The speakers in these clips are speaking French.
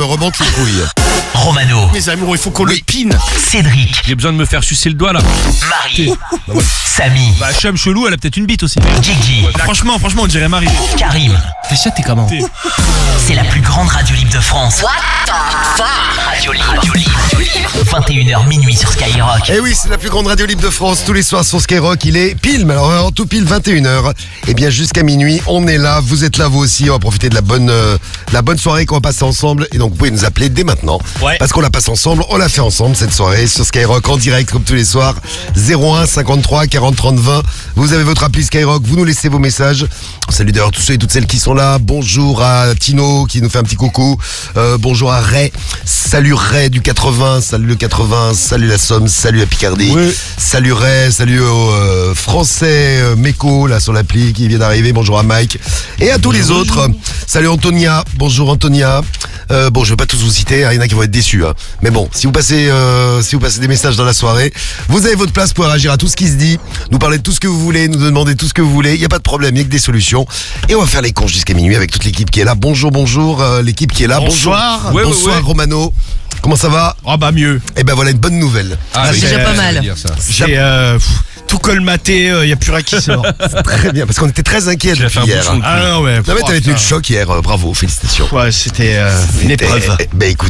remonte les couilles. Romano, Mes amours, il faut qu'on le pine. Cédric, J'ai besoin de me faire sucer le doigt là. Marie, Samy, Bah chum chelou, elle a peut-être une bite aussi. Guigui, Franchement, on dirait Marie. Karim. T'es comment? C'est la plus grande radio libre de France. Radio libre. 21h minuit sur Skyrock. Eh oui, c'est la plus grande radio libre de France. Tous les soirs sur Skyrock, il est pile, mais alors en tout pile 21h. Et bien jusqu'à minuit, on est là, vous êtes là vous aussi. On va profiter de la bonne soirée qu'on va passer ensemble. Et donc vous pouvez nous appeler dès maintenant. Ouais. Parce qu'on la passe ensemble, on l'a fait ensemble cette soirée sur Skyrock en direct comme tous les soirs. 01 53 40 30 20. Vous avez votre appli Skyrock, vous nous laissez vos messages. Salut d'ailleurs tous ceux et toutes celles qui sont là. Bonjour à Tino qui nous fait un petit coucou. Bonjour à Ray. Salut Ray du 80. Salut le 80. Salut la Somme. Salut la Picardie. Oui. Salut Ray. Salut aux Français Meko là sur l'appli qui vient d'arriver. Bonjour à Mike. Et à tous les autres. Salut Antonia. Bonjour Antonia. Bon, je vais pas tous vous citer, il y en a qui vont être déçus. Hein. Mais bon, si vous passez des messages dans la soirée, vous avez votre place pour réagir à tout ce qui se dit, nous parler de tout ce que vous voulez, nous demander tout ce que vous voulez. Il n'y a pas de problème, il n'y a que des solutions. Et on va faire les cons jusqu'à minuit avec toute l'équipe qui est là. Bonjour, l'équipe qui est là. Bonsoir. Bonjour, bonsoir Romano. Comment ça va? Oh bah mieux. Eh ben voilà une bonne nouvelle. oui, déjà pas mal. J'ai tout colmaté, y a plus rien qui sort. Très bien, parce qu'on était très inquiets Tu l'as fait depuis un hier. bouchon de Ah non, ouais. Non mais t'avais tenu le putain. choc hier, bravo, félicitations. Ouais, c'était une épreuve. Ben écoute,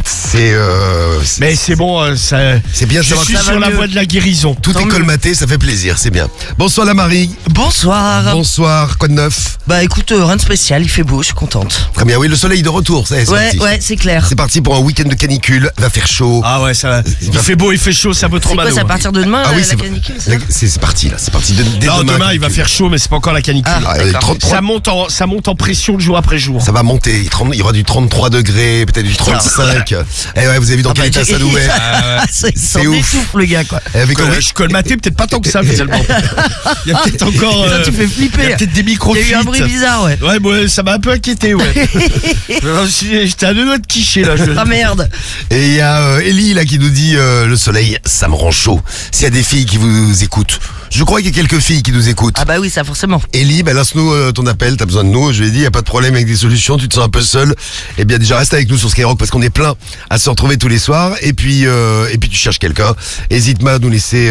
Mais c'est bon, c'est bien de je savoir suis que sur la voie de la guérison. tout est colmaté, ça fait plaisir, c'est bien. Bonsoir la Marie. Bonsoir. Bonsoir, quoi de neuf? Bah écoute, rien de spécial, il fait beau, je suis contente. Très bien, oui, le soleil de retour, ça y est, c'est parti. Ouais, c'est clair. C'est parti pour un week-end de canicule, va faire chaud. Ah ouais, ça va. Il fait beau, il fait chaud, c'est un peu trop C'est quoi, malo. c'est à partir de demain, Ah oui, la canicule, ça c'est parti là, c'est parti. Dès Non, demain il va canicule. faire chaud, mais c'est pas encore la canicule. Ah, Ah, d'accord. 33, Ça monte en pression de jour après jour. ça va monter, il y aura du 33 degrés, peut-être du 35. Eh ouais, vous avez vu dans quel état ça nous met. Il s'en c'est ouf. détouffe, le gars, quoi. Et avec Je colmaté peut-être pas tant que ça finalement. Il y a peut-être encore. Putain, tu fais flipper. Il y a peut-être des Il y micro-fuites. a eu un bruit bizarre, ouais. Ouais, bon, ça m'a un peu inquiété, ouais. J'étais à deux doigts de quicher là. Ah merde. Et il y a Ellie là qui nous dit le soleil, ça me rend chaud. S'il y a des filles qui vous écoutent, je crois qu'il y a quelques filles qui nous écoutent. Ah bah oui, ça forcément. Ellie, lance-nous ton appel, t'as besoin de nous. Je lui ai dit, y a pas de problème avec des solutions, tu te sens un peu seul. Eh bien déjà reste avec nous sur Skyrock parce qu'on est plein à se retrouver tous les soirs. Et puis tu cherches quelqu'un. Hésite pas à nous laisser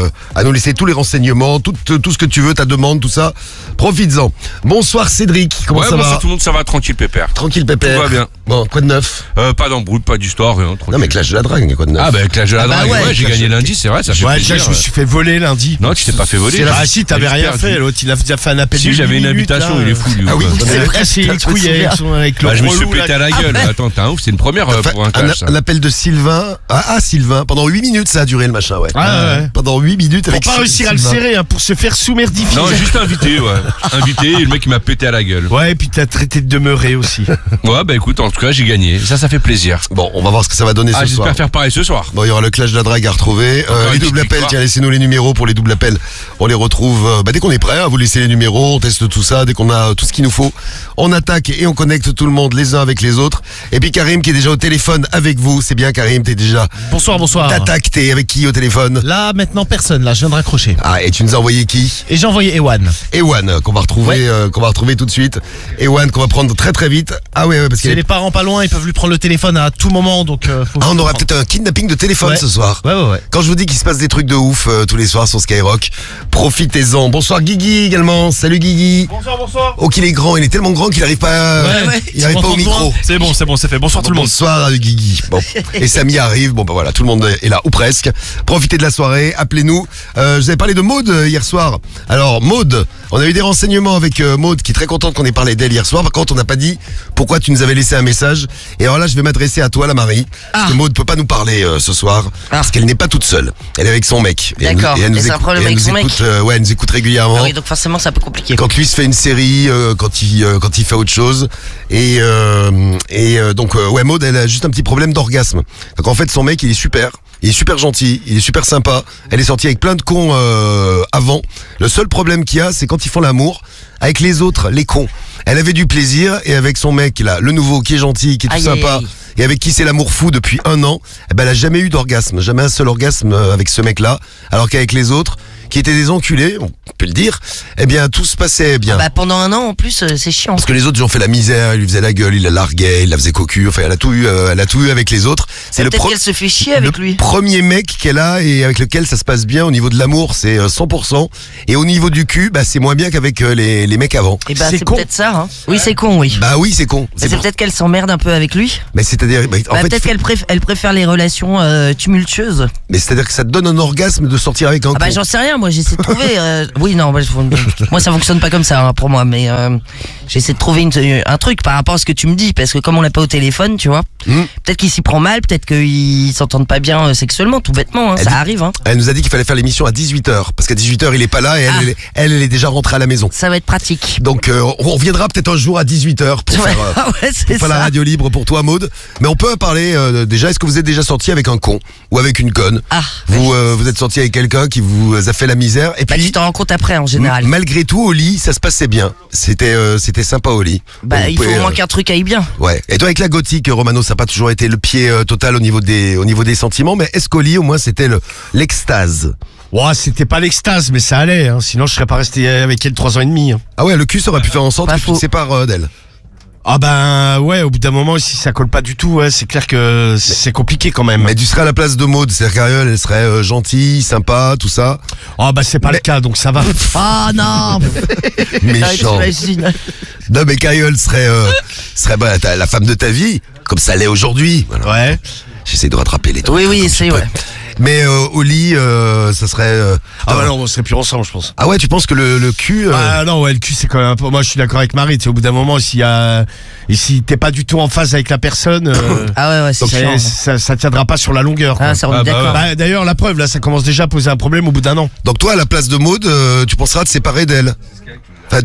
tous les renseignements, tout ce que tu veux, ta demande, tout ça. Profites-en. Bonsoir Cédric, comment ça bonsoir va? tout le monde, ça va tranquille pépère. Tranquille pépère. Tout va bien. Bon, quoi de neuf? Pas d'embrouille, pas d'histoire, rien. Tranquille. Non mais clash de la drague, quoi de neuf? Ah bah clash de la Ah bah drague, ouais, ouais, j'ai gagné lundi, c'est vrai, ça fait Ouais, plaisir. déjà, je me suis fait voler lundi. Non, tu t'es pas fait voler. Ah si, t'avais rien fait, l'autre il a déjà fait un appel. Si, de j'avais 10 une minutes, invitation, là. il est fou lui. Ah oui, ouais. Il C'est avait vrai, cassé les putain, couilles je me avec le Bah, je me suis relou, pété là. à la gueule. Attends, t'es un ouf, c'est une première pour un clash. ça. Un appel de Sylvain. Sylvain. Pendant 8 minutes ça a duré le machin, ouais. Ah ouais. Pendant 8 minutes Pour avec pas réussir à le Sylvain. serrer, hein, pour se faire sous-merdifier. Non, juste invité, ouais. Invité et le mec il m'a pété à la gueule. Ouais, et puis t'as traité de demeurer aussi. Ouais, bah écoute, en tout cas, j'ai gagné. Ça fait plaisir. Bon, on va voir ce que ça va donner Ah, ce soir. j'espère faire pareil ce soir. Bon, il y aura le clash de la drague à retrouver. Encore Les une doubles petite appels, victoire. tiens, laissez-nous les numéros pour les doubles appels. On les retrouve dès qu'on est prêt. Vous laissez les numéros, on teste tout ça. Dès qu'on a tout ce qu'il nous faut, on attaque et on connecte tout le monde les uns avec les autres. Et puis Karim qui est déjà au téléphone avec vous. C'est bien Karim, t'es déjà. Bonsoir. T'attaques, t'es avec qui au téléphone? Là, maintenant, personne. Là, je viens de raccrocher. Ah, et tu nous as envoyé qui? Et j'ai envoyé Ewan. Ewan, qu'on va retrouver tout de suite. Ewan, qu'on va prendre très très vite. Ah ouais, parce C'est qu'il les parents pas loin, ils peuvent lui prendre le téléphone à tout moment, donc faut on aura peut-être un kidnapping de téléphone Ouais. ce soir. Ouais. Quand je vous dis qu'il se passe des trucs de ouf tous les soirs sur Skyrock, profitez-en. Bonsoir Guigui également. Salut Guigui. Bonsoir. Oh qu'il est grand, il est tellement grand qu'il n'arrive pas, ouais. il arrive pas au micro. C'est bon, c'est fait. Bonsoir tout le monde. Bonsoir Guigui. Bon. Et Samy arrive. Bon bah voilà, tout le monde est là ou presque. Profitez de la soirée, appelez-nous. Je vous avais parlé de Maude hier soir. Alors Maude, on a eu des renseignements avec Maude qui est très contente qu'on ait parlé d'elle hier soir. Par contre, on n'a pas dit pourquoi tu nous avais laissé un message. Et alors là, je vais m'adresser à toi, la Marie, parce que Maude peut pas nous parler ce soir parce qu'elle n'est pas toute seule. Elle est avec son mec. Et elle nous- D'accord. et elle nous Et c'est un écoute- problème et elle avec nous son mec. écoute, ouais, elle nous écoute régulièrement. Ah oui, donc forcément, c'est un peu compliqué. Quand lui se fait une série, quand il fait autre chose, donc ouais, Maud, elle a juste un petit problème d'orgasme. Donc en fait, son mec, il est super gentil, il est super sympa. Elle est sortie avec plein de cons avant. Le seul problème qu'il y a, c'est quand ils font l'amour avec les autres, les cons. Elle avait du plaisir et avec son mec là, le nouveau qui est gentil, qui est tout Aïe, sympa. aïe, aïe. Et avec qui c'est l'amour fou depuis 1 an, eh ben elle a jamais eu d'orgasme, jamais un seul orgasme avec ce mec-là, alors qu'avec les autres, qui étaient des enculés, on peut le dire, eh bien tout se passait bien. Bah, pendant un an, en plus, c'est chiant. Parce que les autres ils ont fait la misère, ils lui faisaient la gueule, il la larguait, il la faisait cocu, enfin elle a tout eu avec les autres. C'est le, Peut-être qu'elle se fait chier avec lui. premier mec qu'elle a et avec lequel ça se passe bien au niveau de l'amour, c'est 100%. Et au niveau du cul, bah c'est moins bien qu'avec les mecs avant. Et bah, C'est c'est con. peut-être ça, hein. Oui, c'est con, oui. Bah oui, c'est con. Bah, c'est pour- peut-être qu'elle s'emmerde un peu avec lui. Mais c'est-à-dire, en Bah, fait, peut-être qu'elle elle préfère les relations tumultueuses. mais c'est-à-dire que ça te donne un orgasme de sortir avec un Ah bah con. j'en sais rien, moi j'essaie de trouver. Oui non, moi ça fonctionne pas comme ça hein, pour moi, mais j'essaie de trouver un truc par rapport à ce que tu me dis, parce que comme on l'a pas au téléphone, tu vois, peut-être qu'il s'y prend mal, peut-être qu'ils s'entendent pas bien sexuellement, tout bêtement, hein, Elle ça dit- arrive. Hein. Elle nous a dit qu'il fallait faire l'émission à 18h, parce qu'à 18h il est pas là et elle est déjà rentrée à la maison. Ça va être pratique. Donc on reviendra peut-être un jour à 18h pour Ouais, faire, ouais, c'est pour faire la ça. radio libre pour toi Maud. Mais on peut parler déjà, est-ce que vous êtes déjà sorti avec un con ou avec une conne? Ah, Vous êtes sorti avec quelqu'un qui vous a fait la misère et bah, puis tu t'en rends compte après en général. malgré tout au lit ça se passait bien. C'était sympa au lit. Bah Donc, vous il faut pouvez, au moins qu'un truc aille bien. ouais. Et toi avec la gothique Romano, ça n'a pas toujours été le pied total au niveau des sentiments, mais est-ce qu'au lit au moins c'était l'extase? Ouais, c'était pas l'extase, mais ça allait. Hein. Sinon, je serais pas resté avec elle 3 ans et demi. Hein. Ah ouais, le cul ça aurait pu faire en sorte Pas que tu te faux. sépares d'elle. Ah ben ouais, au bout d'un moment, si ça colle pas du tout, ouais, c'est clair que c'est compliqué quand même. Mais tu serais à la place de Maud, c'est-à-dire qu'Ariel, elle serait gentille, sympa, tout ça. Ah bah c'est pas le cas, donc ça va. Ah non. Méchant. T'imagines. Non mais qu'Ariel serait bah, la femme de ta vie, comme ça l'est aujourd'hui. Voilà. Ouais. J'essaie de rattraper les trucs. Oui, oui, comme je c'est peux. ouais. Mais au lit, ça serait... Ah bah non, on serait plus ensemble, je pense. Ah ouais, tu penses que le cul... Ah non, ouais, le cul c'est quand même un peu... Moi je suis d'accord avec Marie, tu sais, au bout d'un moment, si t'es pas du tout en phase avec la personne, Ah ouais, c'est chiant. ça tiendra pas sur la longueur. Ah, quoi. ça on est d'accord. Bah, d'ailleurs, la preuve, là, ça commence déjà à poser un problème au bout d'un an. Donc toi, à la place de Maud, tu penseras te séparer d'elle. Enfin,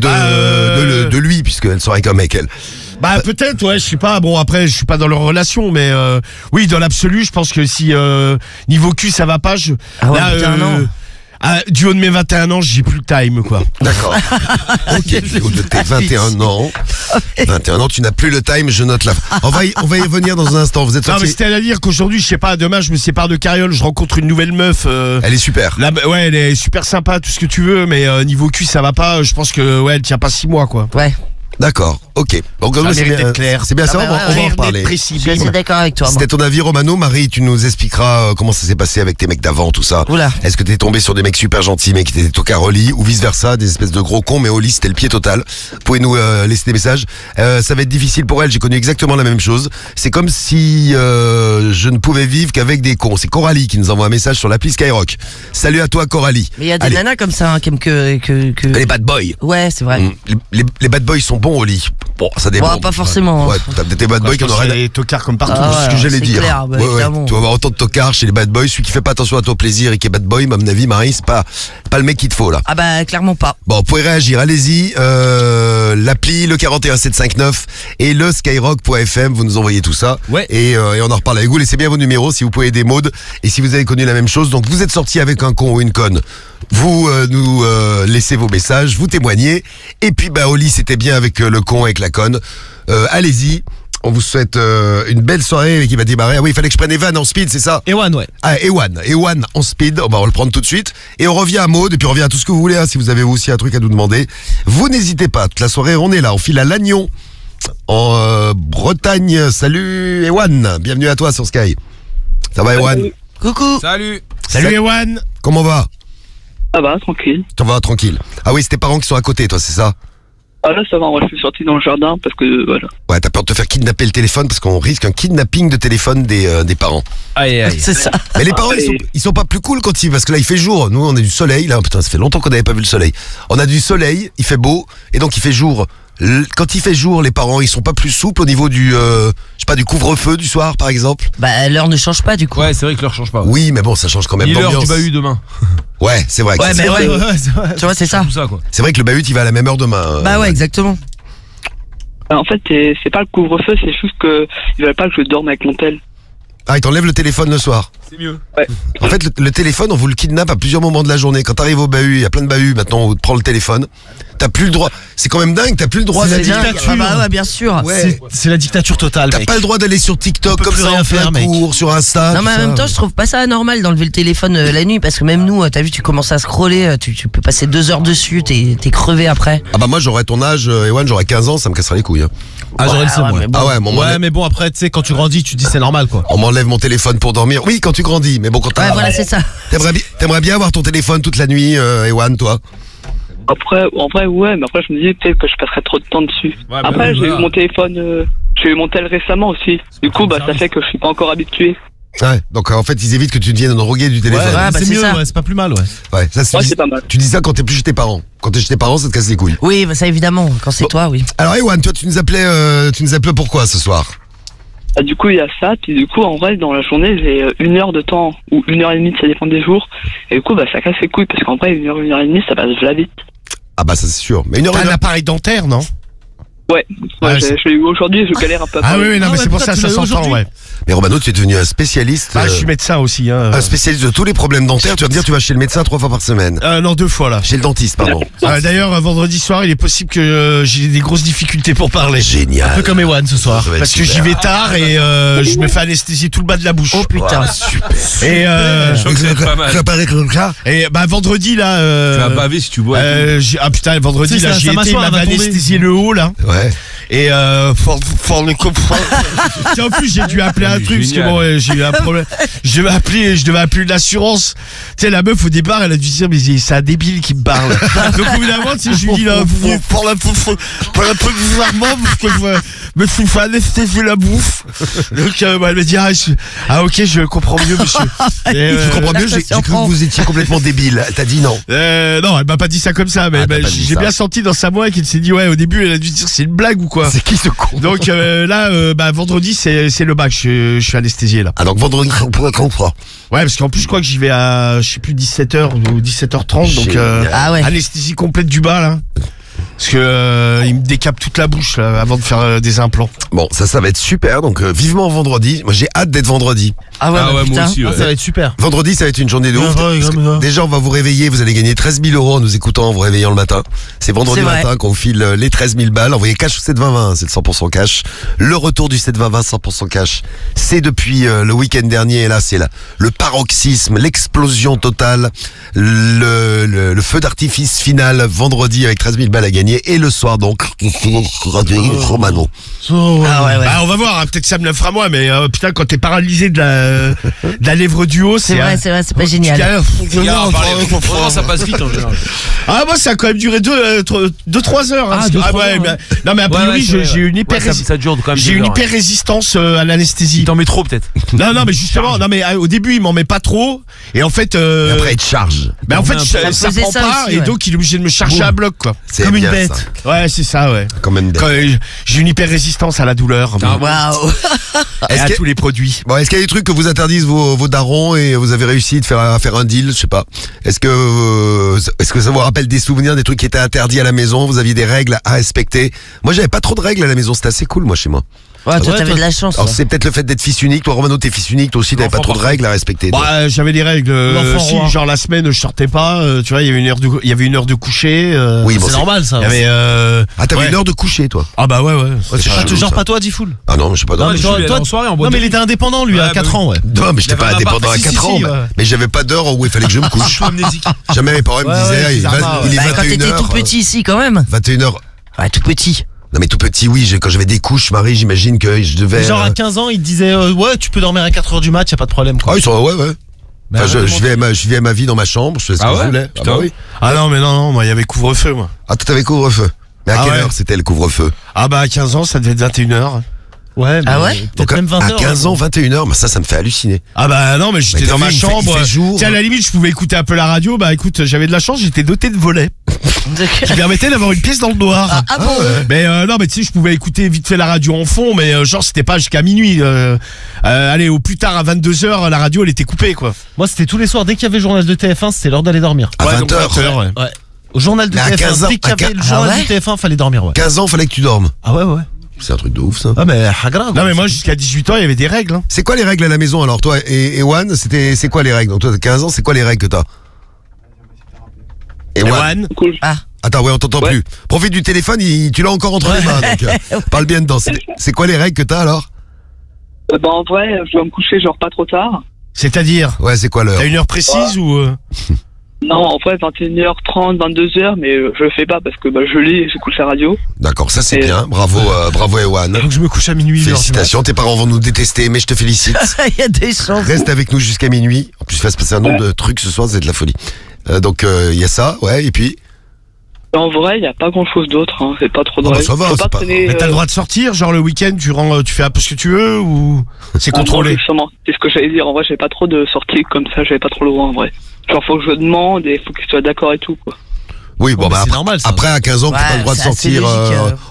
de lui, puisqu'elle sera avec un mec, elle. Bah peut-être, ouais, je sais pas. Bon après, je suis pas dans leur relation, mais oui, dans l'absolu, je pense que si niveau cul ça va pas, Ah ouais, putain, non. du haut de mes 21 ans, j'ai plus le time, quoi. D'accord. Ok, du haut de tes 21 ans. 21 ans, tu n'as plus le time, je note là. On va y revenir dans un instant. Vous êtes Non mais sortis. c'était à dire qu'aujourd'hui, je sais pas, demain je me sépare de Cariole, je rencontre une nouvelle meuf. Elle est super. Là, ouais, elle est super sympa, tout ce que tu veux, mais niveau cul ça va pas. Je pense que ouais, elle tient pas 6 mois, quoi. Ouais. D'accord, ok. Donc, Ça c'est mérite bien, d'être clair. c'est bien ça, Ah bah on va en ouais, reparler. précis. Je suis assez d'accord avec toi. moi. C'était ton avis, Romano. Marie, tu nous expliqueras comment ça s'est passé avec tes mecs d'avant, tout ça. Oula. Est-ce que t'es tombé sur des mecs super gentils, mais qui t'étaient tocards au lit, ou vice versa, des espèces de gros cons, mais au lit c'était le pied total. Vous pouvez nous laisser des messages. Ça va être difficile pour elle. J'ai connu exactement la même chose. C'est comme si je ne pouvais vivre qu'avec des cons. C'est Coralie qui nous envoie un message sur l'appli Skyrock. Salut à toi, Coralie. Mais il y a des Allez. nanas comme ça hein, qui aiment que... Les bad boys. Ouais, c'est vrai. Les bad boys sont bons au lit. Bon, ça dépend. Bon, pas forcément. Ouais, t'as des bad boys qui en auraient des tocards comme partout. Ah c'est ce que ouais, j'allais c'est dire. clair, bah, Ouais, ouais. évidemment. Tu vas avoir autant de tocards chez les bad boys. Celui qui fait pas attention à ton plaisir et qui est bad boy, à mon avis, Marie, c'est pas le mec qu'il te faut là. Ah bah clairement pas. Bon, vous pouvez réagir, allez-y. L'appli, le 41759 et le skyrock.fm, vous nous envoyez tout ça. Ouais. Et on en reparle avec vous. Laissez bien vos numéros si vous pouvez aider Maud. Et si vous avez connu la même chose, donc vous êtes sorti avec un con ou une conne, vous nous laissez vos messages, vous témoignez. Et puis bah au lit, c'était bien avec le con, avec la conne. Allez-y. On vous souhaite une belle soirée qui va démarrer. Ah oui, il fallait que je prenne Evan en speed, c'est ça? Ewan, ouais. Ah, Ewan en speed, on va le prendre tout de suite. Et on revient à Maud, et puis on revient à tout ce que vous voulez, hein, si vous avez aussi un truc à nous demander. Vous n'hésitez pas, toute la soirée on est là, on file à Lannion, en Bretagne. Salut Ewan, bienvenue à toi sur Sky. Ça va Ewan? Coucou. Salut. Salut Ewan. Comment va? Ça va, tranquille. Ça va, tranquille. Ah oui, c'est tes parents qui sont à côté, toi, c'est ça? Ah là, ça va, moi je suis sorti dans le jardin parce que voilà. Ouais, t'as peur de te faire kidnapper le téléphone parce qu'on risque un kidnapping de téléphone des parents. Aïe, aïe. C'est ça. Mais les parents, ils sont pas plus cool parce que là, il fait jour. Nous, on a du soleil. Là, putain, ça fait longtemps qu'on n'avait pas vu le soleil. On a du soleil, il fait beau, et donc il fait jour. Quand il fait jour, les parents, ils sont pas plus souples au niveau du, je sais pas, du couvre-feu du soir, par exemple. Bah l'heure ne change pas du coup. Ouais, c'est vrai que l'heure change pas. Oui, mais bon, ça change quand même Ni l'heure d'ambiance. du bahut demain. Ouais, c'est vrai. Ouais, mais ouais. c'est vrai. Tu vois, c'est ça. Tout ça, quoi. C'est vrai que le bahut, il va à la même heure demain. Bah ouais, exactement. En fait, c'est pas le couvre-feu, c'est juste que ils veulent pas que je dorme avec mon tel. Ah, il t'enlève le téléphone le soir. C'est mieux. En fait, le téléphone, on vous le kidnappe à plusieurs moments de la journée. Quand t'arrives au bahut, il y a plein de bahuts, maintenant on te prend le téléphone. T'as plus le droit. C'est quand même dingue, t'as plus le droit C'est la d'aller. dictature. Ah bah ouais, bien sûr. Ouais. C'est la dictature totale, T'as mec. pas le droit d'aller sur TikTok On peut comme plus ça rien en faire, plein mec. cours, sur Insta. Non tout mais en ça. même temps je trouve pas ça anormal d'enlever le téléphone la nuit parce que même nous t'as vu tu commences à scroller tu peux passer 2 heures dessus t'es crevé après. Ah bah moi j'aurais ton âge, Ewan, j'aurais 15 ans, ça me casserait les couilles. Hein. Ah, j'aurais le seum, ouais, ouais. mais bon. Ah ouais, bon, Ouais, mais bon, après, tu sais, quand tu grandis, tu te dis c'est normal, quoi. on m'enlève mon téléphone pour dormir. Oui, quand tu grandis, mais bon, quand Ouais voilà c'est ça. T'aimerais bien avoir ton téléphone toute la nuit, Ewan, toi. Après, en vrai, ouais, mais après, je me disais peut-être que je passerais trop de temps dessus. Ouais, bah Après, oui, j'ai eu voilà. mon téléphone, j'ai eu mon tel récemment aussi. Du coup, bah, ça fait que je suis pas encore habitué. Ouais, donc en fait ils évitent que tu deviennes drogué du téléphone. Ouais, bah, c'est c'est mieux, ça. ouais, c'est pas plus mal, ouais. Ouais, ça, Ouais, c'est pas mal. tu dis ça quand t'es plus chez tes parents. Quand t'es chez tes parents, ça te casse les couilles. Oui bah ça évidemment quand c'est Bon. toi oui. Alors Ewan, toi tu nous appelais pourquoi ce soir? Ah, du coup, il y a ça, puis du coup, en vrai, dans la journée, j'ai 1 heure de temps, ou 1h30, ça dépend des jours. Et du coup, bah, ça casse les couilles, parce qu'en vrai, 1h30, ça passe vite. Ah bah ça c'est sûr. Mais une heure T'as et un appareil dentaire, non? Ouais, Ah, je l'ai eu aujourd'hui, je galère un peu. à Ah parler. oui, non, Ah mais ouais, c'est pour putain, ça, tu ça l'as eu s'entend, aujourd'hui ouais. Mais Romano, tu es devenu un spécialiste. Bah, je suis médecin aussi, hein. un spécialiste de tous les problèmes dentaires. Tu vas me dire, tu vas chez le médecin 3 fois par semaine. Non, 2 fois, là. Chez le dentiste, pardon. D'ailleurs, vendredi soir, il est possible que j'ai des grosses difficultés pour parler. Un peu Génial. comme Ewan ce soir. Ça va être Parce que super. j'y vais tard et je me fais anesthésier tout le bas de la bouche. Oh putain. Super. Et Je crois que ça va être pas mal. Ça paraît comme ça. et bah vendredi là. Tu vas baver si tu bois. et tout. Ah putain, vendredi Tu sais, là, ça- j'y sa étais, il mâchoire, elle m'avait va tomber. anesthésié le haut là. Ouais. Et en plus j'ai dû appeler un truc parce que Génial. bon j'ai eu un problème. Je devais appeler l'assurance. Tu sais la meuf au départ elle a dû dire mais c'est un débile qui me parle. Donc au bout d'un moment tu sais je lui dis là vous parlez un peu bizarrement parce que je me suis fait anesthésier la bouffe. Donc bah, elle m'a dit ah ok je comprends mieux monsieur. Et, Je comprends mieux, j'ai cru que vous étiez complètement débile. T'as dit non. non, elle m'a pas dit ça comme ça, mais Ah, t'as pas dit j'ai ça. bien senti dans sa voix qu'elle s'est dit ouais au début elle a dû dire c'est une blague ou quoi. C'est qui ce con? Donc là bah vendredi c'est le bac, je suis anesthésié là. Ah donc vendredi on pourrait comprendre. Ouais parce qu'en plus je crois que j'y vais à je sais plus 17h ou 17h30 donc Génial. Ah ouais. anesthésie complète du bas là. Parce que il me décape toute la bouche là, avant de faire des implants. Bon, ça va être super. Donc vivement vendredi. Moi j'ai hâte d'être vendredi. Ah ouais, Ah bah, ouais, moi putain. aussi. Ah, Ouais. ça va être super. Vendredi, ça va être une journée de ouf. Ouais, Parce que ouais. déjà, on va vous réveiller. Vous allez gagner 13 000 euros en nous écoutant, en vous réveillant le matin. C'est vendredi C'est vrai. matin qu'on file les 13 000 balles. Envoyez cash au 72020, c'est le 100% cash. Le retour du 72020, 100% cash. C'est depuis le week-end dernier. Et là, c'est le paroxysme, l'explosion totale, le feu d'artifice final vendredi avec 13 000 balles à gagner. Et le soir, donc, Radio Romano. Ah ouais ouais. Bah on va voir, hein, peut-être ça me le fera moi, mais putain quand t'es paralysé de la lèvre du haut, C'est vrai, c'est pas génial. Vraiment, ça passe vite en général. Ah moi ça a quand même duré 2-3 heures. Hein, Ah, parce que- 2-3 ouais, heures, mais, non mais a priori j'ai une hyper Ça dure quand même. j'ai une hyper résistance à l'anesthésie. Il t'en met trop peut-être. Non mais justement, non mais au début il m'en met pas trop et en fait Et après, il te charge. mais en fait Ça ça faisait prend ça pas aussi, et ouais. donc il est obligé de me charger à bloc quoi. C'est Comme une bien, bête. ça. Ouais c'est ça ouais. Comme une bête. Quand, j'ai une hyper résistance à la douleur Waouh. et à Est-ce que- tous les produits. Bon, est-ce qu'il y a des trucs que vous interdisent vos darons et vous avez réussi à faire un deal, je sais pas. Est-ce que ça vous rappelle des souvenirs, des trucs qui étaient interdits à la maison, vous aviez des règles à respecter? Moi, j'avais pas trop de règles à la maison, c'était assez cool, moi, chez moi. Ouais, toi ouais, t'avais toi- de la chance. Alors, toi. c'est peut-être le fait d'être fils unique. Toi, Romano, t'es fils unique, toi aussi, t'avais pas trop de règles à respecter. toi. Bah, j'avais des règles. L'enfant Si, roi. genre la semaine, je sortais pas. Tu vois, il y avait une heure de coucher. Oui, bon, C'est c'est- normal, ça. Il y avait. Ah, t'avais ouais. une heure de coucher, toi. Ah bah ouais. c'est C'est pas pas- chelou, Genre ça. pas toi, Diffoul. Ah non, mais je sais pas. Non, Non, mais mais toi, lui, elle est en soirée, en boîte non, mais de il était indépendant, lui, à Ouais, 4 bah ans, ouais. non, mais j'étais Il pas avait un indépendant à appart, 4 ans. si, mais- ouais. Mais j'avais pas d'heure où il fallait que je me couche. Jamais mes parents me Ouais, disaient, ouais, il bizarrement, est Bah, quand t'étais 21h. tout petit ici quand même. 21h. Ouais, tout petit. Non, mais tout petit, oui, quand j'avais des couches, Marie, j'imagine que je devais. Genre à 15 ans, il te disait ouais, tu peux dormir à 4 heures du mat, y a pas de problème, Ah, quoi. ils sont, ouais. Bah, Enfin, ouais, je vivais ma vie dans ma chambre, je faisais ce Ah que je ouais voulais. Putain. Ah bah oui. Ah non, mais non, moi, il y avait couvre-feu, moi. Ah, toi, t'avais couvre-feu. Mais à Ah quelle ouais. heure c'était le couvre-feu? Ah bah, à 15 ans, ça devait être 21h. Ouais, mais Ah ouais peut-être même 20 à heures. 15 ans, 21h, mais ça me fait halluciner. Ah bah non, mais j'étais Mais t'as dans ma vu, il fait chambre. jour. Tiens, à la limite, je pouvais écouter un peu la radio. Bah écoute, j'avais de la chance, j'étais doté de volets qui permettaient d'avoir une pièce dans le noir. Ah bon. Mais non, mais tu sais, je pouvais écouter vite fait la radio en fond, mais genre c'était pas jusqu'à minuit. Allez, au plus tard à 22h, la radio elle était coupée quoi. Moi, c'était tous les soirs, dès qu'il y avait le journal de TF1, c'était l'heure d'aller dormir. À Ouais, donc 20h. 20h, ouais. Ouais. Au journal de Mais à 15 TF1, ans, dès qu'il y à avait le quin- journal Ah ouais du TF1, fallait dormir, ouais. 15 ans, fallait que tu dormes. Ah ouais. C'est un truc de ouf, ça. Ah, mais grave. Non mais moi jusqu'à 18 ans il y avait des règles. Hein. C'est quoi les règles à la maison alors, toi et Ewan, c'est quoi les règles? Donc toi t'as 15 ans, c'est quoi les règles que t'as? Ewan. Cool. Attends, ouais, on t'entend plus. Profite du téléphone, tu l'as encore entre les mains, donc parle bien dedans. C'est quoi les règles que t'as alors? Bah en vrai, je dois me coucher genre pas trop tard. C'est-à-dire Ouais, c'est quoi l'heure? t'as une heure précise ou Non, en vrai 21h30, 22h, mais je le fais pas parce que bah, je lis et j'écoute la radio. D'accord, ça c'est Et- bien. Bravo, bravo Ewan. donc je me couche à minuit. Félicitations, tes parents vont nous détester, mais je te félicite. Il y a des chances. Reste avec nous jusqu'à minuit. En plus, il va se passer un nombre de trucs ce soir, c'est de la folie. Donc il y a ça, ouais, et puis En vrai, il n'y a pas grand chose d'autre, hein. C'est pas trop Oh, drôle. bah, ça va, Faut c'est pas pas- traîner, Mais t'as le droit de sortir, genre le week-end tu fais un peu ce que tu veux ou c'est contrôlé? Justement, c'est ce que j'allais dire. En vrai, j'ai pas trop de sorties comme ça, j'avais pas trop le droit en vrai. Genre, faut que je demande et faut qu'ils soient d'accord et tout, quoi. oui, bon mais bah c'est après, normal, ça. après à 15 ans, t'as pas Ouais, le droit de c'est assez sortir logique,